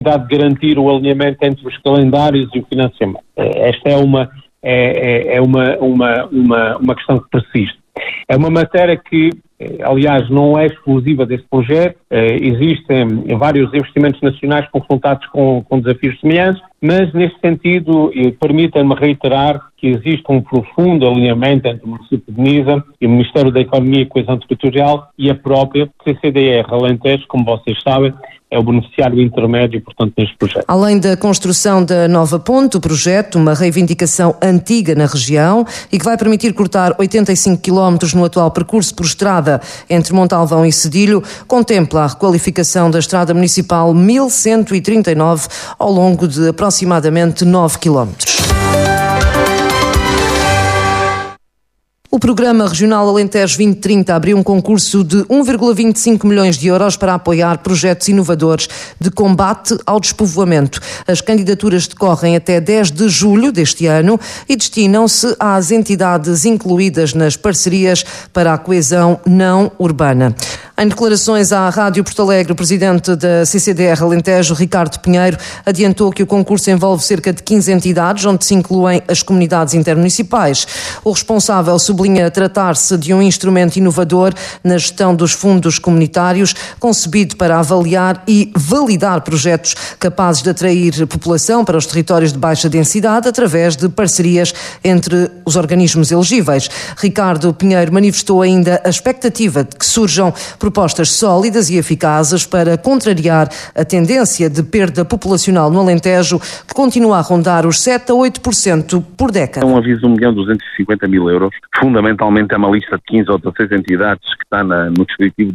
de garantir o alinhamento entre os calendários e o financiamento. Esta é uma questão que persiste. É uma matéria que, aliás, não é exclusiva deste projeto. Existem vários investimentos nacionais confrontados com desafios semelhantes, mas, neste sentido, permitam-me reiterar que existe um profundo alinhamento entre o município de Nisa e o Ministério da Economia e Coesão Territorial e a própria CCDR Alentejo, como vocês sabem, é o beneficiário intermédio, portanto, neste projeto. Além da construção da nova ponte, o projeto, uma reivindicação antiga na região e que vai permitir cortar 85 km no atual percurso por estrada entre Montalvão e Cedilho, contempla a requalificação da estrada municipal 1139 ao longo de aproximadamente 9 km. O Programa Regional Alentejo 2030 abriu um concurso de 1,25 milhões de euros para apoiar projetos inovadores de combate ao despovoamento. As candidaturas decorrem até 10 de julho deste ano e destinam-se às entidades incluídas nas parcerias para a coesão não urbana. Em declarações à Rádio Porto Alegre, o presidente da CCDR Alentejo, Ricardo Pinheiro, adiantou que o concurso envolve cerca de 15 entidades, onde se incluem as comunidades intermunicipais. O responsável sublinha tratar-se de um instrumento inovador na gestão dos fundos comunitários, concebido para avaliar e validar projetos capazes de atrair população para os territórios de baixa densidade através de parcerias entre os organismos elegíveis. Ricardo Pinheiro manifestou ainda a expectativa de que surjam propostas sólidas e eficazes para contrariar a tendência de perda populacional no Alentejo, que continua a rondar os 7 a 8% por década. É um aviso de 1.250.000 euros. Fundamentalmente é uma lista de 15 ou 16 entidades que está no descritivo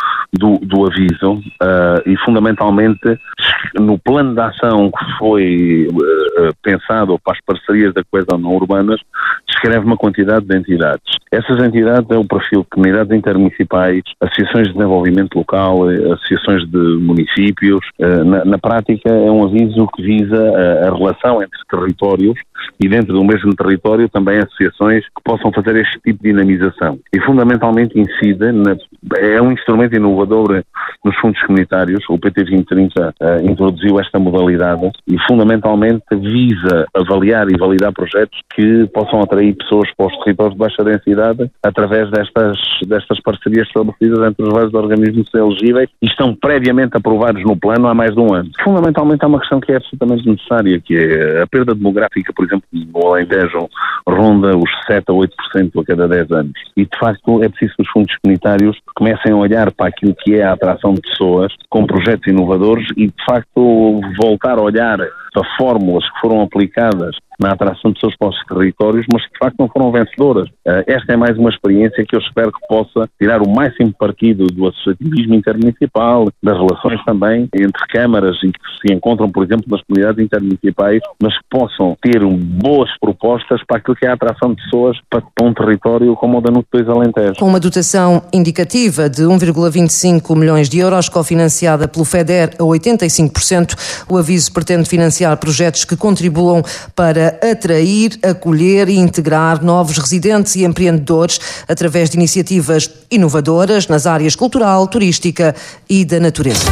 do aviso e fundamentalmente no plano de ação que foi pensado para as parcerias da coesão não urbanas, descreve uma quantidade de entidades. Essas entidades é o perfil de comunidades intermunicipais, associações de desenvolvimento local, associações de municípios. Na prática é um aviso que visa a relação entre territórios e dentro do mesmo território também associações que possam fazer este tipo de dinamização. E fundamentalmente incide, é um instrumento inovador nos fundos comunitários. O PT 2030 introduziu esta modalidade e fundamentalmente visa avaliar e validar projetos que possam atrair pessoas para os territórios de baixa densidade através destas parcerias estabelecidas entre os vários organismos elegíveis e estão previamente aprovados no plano há mais de um ano. Fundamentalmente há uma questão que é absolutamente necessária, que é a perda demográfica, por exemplo, no Alentejo ronda os 7 a 8% a cada 10 anos. E, de facto, é preciso que os fundos comunitários comecem a olhar para aquilo que é a atração de pessoas com projetos inovadores e, de facto, voltar a olhar para fórmulas que foram aplicadas na atração de pessoas para os territórios, mas que de facto não foram vencedoras. Esta é mais uma experiência que eu espero que possa tirar o máximo partido do associativismo intermunicipal, das relações também entre câmaras e que se encontram, por exemplo, nas comunidades intermunicipais, mas que possam ter boas propostas para aquilo que é a atração de pessoas para um território como o da NUC 2 Alentejo. Com uma dotação indicativa de 1,25 milhões de euros, cofinanciada pelo FEDER a 85%, o aviso pretende financiar projetos que contribuam para atrair, acolher e integrar novos residentes e empreendedores através de iniciativas inovadoras nas áreas cultural, turística e da natureza.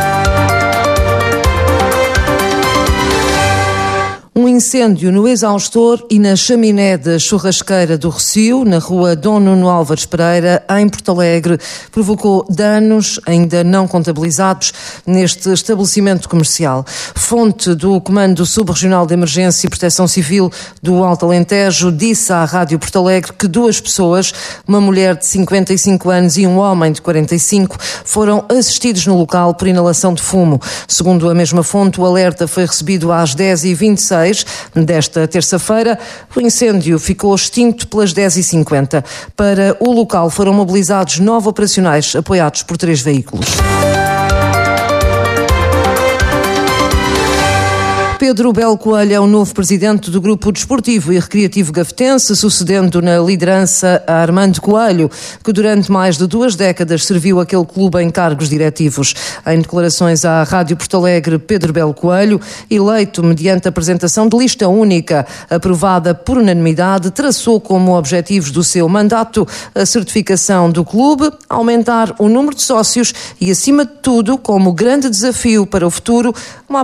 Um incêndio no exaustor e na chaminé da churrasqueira do Rossio, na rua Dom Nuno Álvares Pereira, em Porto Alegre, provocou danos ainda não contabilizados neste estabelecimento comercial. Fonte do Comando Subregional de Emergência e Proteção Civil do Alto Alentejo disse à Rádio Porto Alegre que 2 pessoas, uma mulher de 55 anos e um homem de 45, foram assistidos no local por inalação de fumo. Segundo a mesma fonte, o alerta foi recebido às 10h26 desta terça-feira. O incêndio ficou extinto pelas 10h50. Para o local foram mobilizados 9 operacionais apoiados por 3 veículos. Pedro Belo Coelho é o novo presidente do Grupo Desportivo e Recreativo Gafetense, sucedendo na liderança a Armando Coelho, que durante mais de 2 décadas serviu aquele clube em cargos diretivos. Em declarações à Rádio Porto Alegre, Pedro Belo Coelho, eleito mediante a apresentação de lista única, aprovada por unanimidade, traçou como objetivos do seu mandato a certificação do clube, aumentar o número de sócios e, acima de tudo, como grande desafio para o futuro, uma